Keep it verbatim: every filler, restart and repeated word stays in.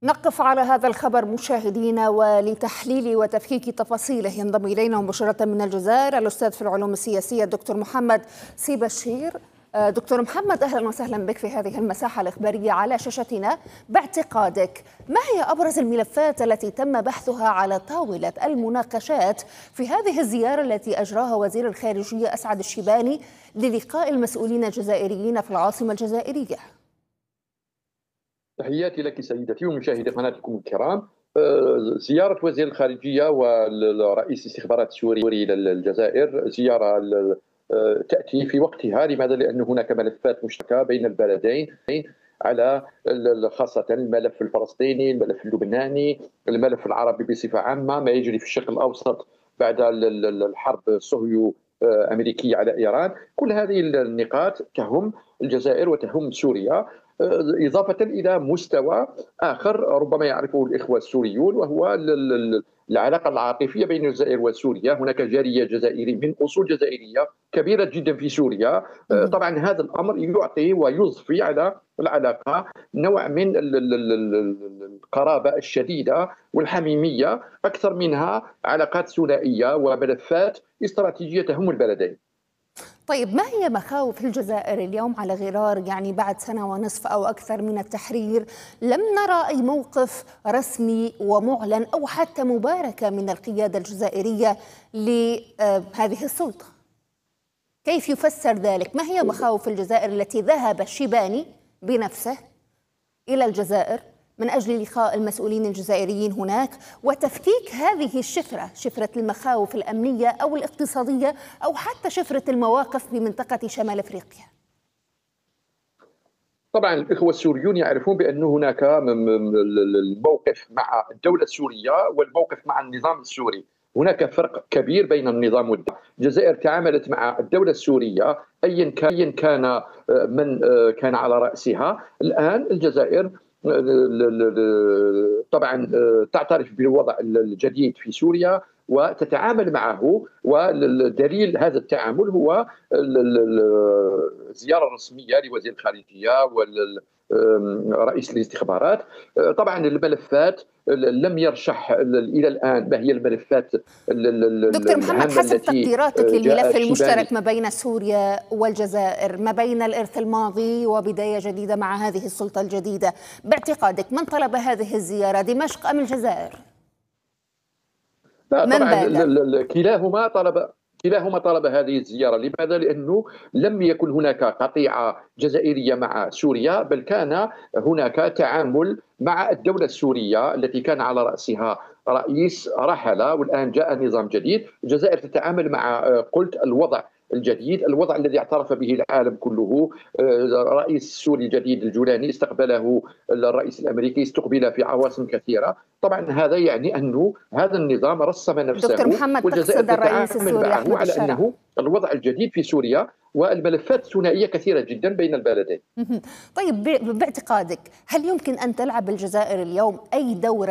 نقف على هذا الخبر مشاهدينا، ولتحليل وتفكيك تفاصيله ينضم إلينا مباشرة من الجزائر الأستاذ في العلوم السياسية الدكتور محمد سي بشير. دكتور محمد، أهلا وسهلا بك في هذه المساحة الإخبارية على شاشتنا. باعتقادك، ما هي أبرز الملفات التي تم بحثها على طاولة المناقشات في هذه الزيارة التي أجراها وزير الخارجية أسعد الشيباني للقاء المسؤولين الجزائريين في العاصمة الجزائرية؟ تحياتي لك سيدتي ومشاهدي قناتكم الكرام. زيارة وزير الخارجية ورئيس الاستخبارات السوري إلى الجزائر زيارة تأتي في وقتها. لماذا؟ لأن هناك ملفات مشتركة بين البلدين، على خاصة الملف الفلسطيني، الملف اللبناني، الملف العربي بصفة عامة، ما يجري في الشرق الأوسط بعد الحرب الصهيو أمريكية على إيران. كل هذه النقاط تهم الجزائر وتهم سوريا، إضافة إلى مستوى آخر ربما يعرفه الإخوة السوريون، وهو العلاقة العاطفية بين الجزائر وسوريا. هناك جالية جزائري من أصول جزائرية كبيرة جدا في سوريا. طبعا هذا الأمر يعطي ويضفي على العلاقة نوع من القرابة الشديدة والحميمية، أكثر منها علاقات ثنائية وملفات استراتيجية تهم البلدين. طيب، ما هي مخاوف الجزائر اليوم على غرار يعني بعد سنة ونصف أو أكثر من التحرير لم نرى أي موقف رسمي ومعلن أو حتى مباركة من القيادة الجزائرية لهذه السلطة؟ كيف يفسر ذلك؟ ما هي مخاوف الجزائر التي ذهب الشيباني بنفسه إلى الجزائر من أجل لقاء المسؤولين الجزائريين هناك وتفكيك هذه الشفرة، شفرة المخاوف الأمنية أو الاقتصادية أو حتى شفرة المواقف بمنطقة شمال أفريقيا؟ طبعا الإخوة السوريون يعرفون بأن هناك الموقف مع الدولة السورية والموقف مع النظام السوري. هناك فرق كبير بين النظام والدولة. الجزائر تعاملت مع الدولة السورية أيا كان من كان على رأسها. الآن الجزائر طبعا تعترف بالوضع الجديد في سوريا وتتعامل معه، والدليل هذا التعامل هو الزيارة الرسمية لوزير الخارجية ورئيس الاستخبارات. طبعا الملفات لم يرشح إلى الآن ما هي الملفات. دكتور محمد، حسب تقديراتك للملف المشترك ما بين سوريا والجزائر، ما بين الإرث الماضي وبداية جديدة مع هذه السلطة الجديدة، باعتقادك من طلب هذه الزيارة، دمشق أم الجزائر؟ لا طبعا كلاهما طلب كلاهما طلب هذه الزيارة. لماذا؟ لأنه لم يكن هناك قطيعة جزائرية مع سوريا، بل كان هناك تعامل مع الدولة السورية التي كان على رأسها رئيس رحل والآن جاء نظام جديد. الجزائر تتعامل مع قلت الوضع الجديد، الوضع الذي اعترف به العالم كله. الرئيس السوري الجديد الجولاني استقبله الرئيس الأمريكي، استقبل في عواصم كثيرة. طبعا هذا يعني أنه هذا النظام رسم نفسه، دكتور محمد، والجزائر الرئيس السوري أحمد على أنه الوضع الجديد في سوريا والملفات الثنائية كثيرة جدا بين البلدين. طيب، باعتقادك هل يمكن أن تلعب الجزائر اليوم أي دور